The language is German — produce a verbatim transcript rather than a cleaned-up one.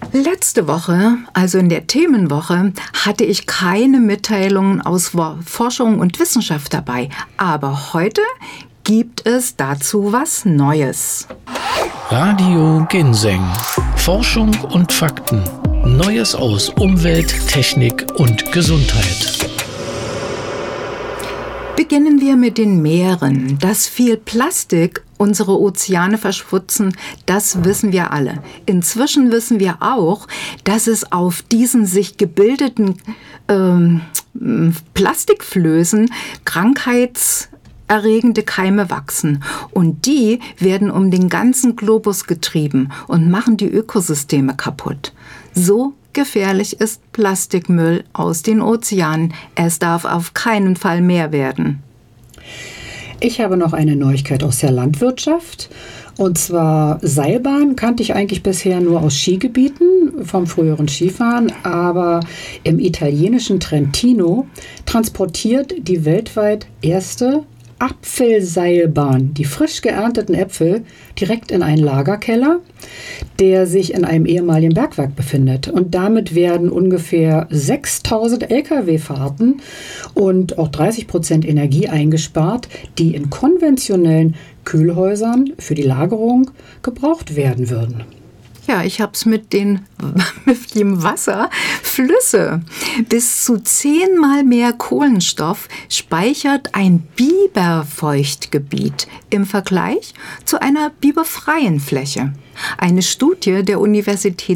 Letzte Woche, also in der Themenwoche, hatte ich keine Mitteilungen aus Forschung und Wissenschaft dabei. Aber heute gibt es dazu was Neues. Radio Ginseng. Forschung und Fakten. Neues aus Umwelt, Technik und Gesundheit. Beginnen wir mit den Meeren. Dass viel Plastik unsere Ozeane verschmutzen, das wissen wir alle. Inzwischen wissen wir auch, dass es auf diesen sich gebildeten ähm, Plastikflößen krankheitserregende Keime wachsen. Und die werden um den ganzen Globus getrieben und machen die Ökosysteme kaputt. So gefährlich ist Plastikmüll aus den Ozeanen. Es darf auf keinen Fall mehr werden. Ich habe noch eine Neuigkeit aus der Landwirtschaft. Und zwar Seilbahn kannte ich eigentlich bisher nur aus Skigebieten vom früheren Skifahren. Aber im italienischen Trentino transportiert die weltweit erste Apfelseilbahn die frisch geernteten Äpfel direkt in einen Lagerkeller, der sich in einem ehemaligen Bergwerk befindet. Und damit werden ungefähr sechstausend L K W-Fahrten und auch dreißig Prozent Energie eingespart, die in konventionellen Kühlhäusern für die Lagerung gebraucht werden würden. Ja, ich habe es mit, den, mit dem Wasser. Flüsse. Bis zu zehnmal mehr Kohlenstoff speichert ein Biberfeuchtgebiet im Vergleich zu einer biberfreien Fläche. Eine Studie der Universität